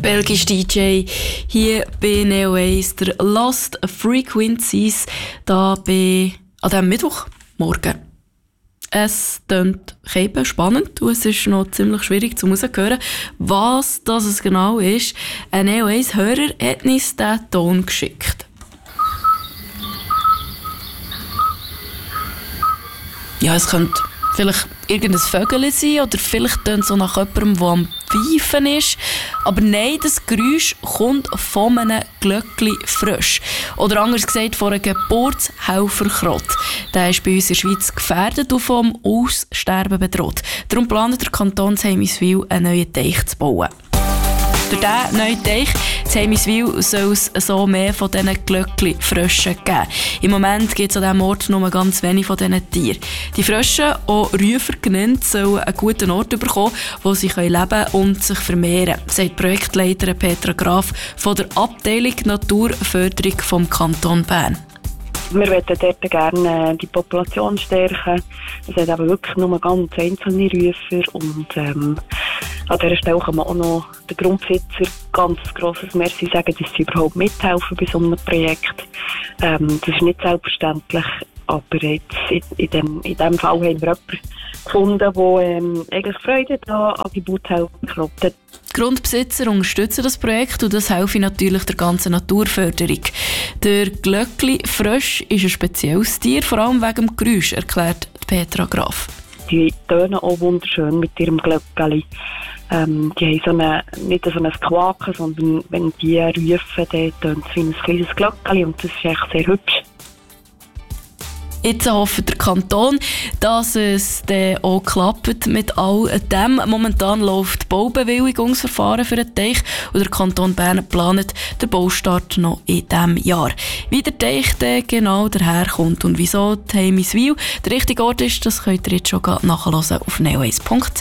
belgische DJ hier bei Neo Ace, der Lost Frequencies, da an diesem Mittwochmorgen. Es klingt spannend und es ist noch ziemlich schwierig zu hören, was das genau ist. Ein Neo Ace-Hörer hat uns diesen Ton geschickt. Ja, es könnte vielleicht irgendein Vögel sein oder vielleicht tönt es so nach jemandem, der am Pfeifen ist. Aber nein, das Geräusch kommt von einem Glöckli frisch. Oder anders gesagt, von einem Geburtshelferkrott. Der ist bei uns in der Schweiz gefährdet und vom Aussterben bedroht. Darum plant der Kanton Heimiswil, einen neuen Teich zu bauen. Durch diesen neuen Teich in Heimiswil soll es so mehr von diesen Glöckli-Fröschen geben. Im Moment gibt es an diesem Ort nur ganz wenig von diesen Tieren. Die Frösche, auch Rüfer genannt, sollen einen guten Ort bekommen, wo sie leben und sich vermehren können, sagt Projektleiterin Petra Graf von der Abteilung Naturförderung vom Kanton Bern. Wir möchten dort gerne die Population stärken. Es hat aber wirklich nur ganz einzelne Rüfer und an dieser Stelle kann man auch noch den Grundbesitzer ganz grosses Merci sagen, dass sie überhaupt mithelfen bei so einem Projekt. Das ist nicht selbstverständlich, aber jetzt in diesem Fall haben wir jemanden gefunden, der eigentlich Freude an Geburtshelfer hat. Die Grundbesitzer unterstützen das Projekt und das hilft natürlich der ganzen Naturförderung. Der Glöckli-Frösch ist ein spezielles Tier, vor allem wegen dem Geräusch, erklärt Petra Graf. Die tönen auch wunderschön mit ihrem Glöckli. Die haben nicht so ein Quaken, sondern wenn die rufen, dann tönt es wie ein kleines Glöckli und das ist echt sehr hübsch. Jetzt hofft der Kanton, dass es dann auch klappt mit all dem. Momentan läuft das Baubewilligungsverfahren für den Teich und der Kanton Bern plant den Baustart noch in diesem Jahr. Wie der Teich dann genau daherkommt und wieso Heimiswil der richtige Ort ist, das könnt ihr jetzt schon nachhören auf neoace.ch.